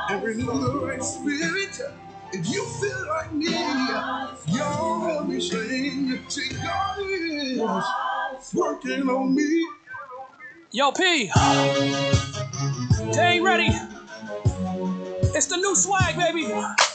and renew the right spirit. If you feel like me, y'all help me sing. See, God is working on me. Yo, P, they ain't ready. It's the new swag, baby.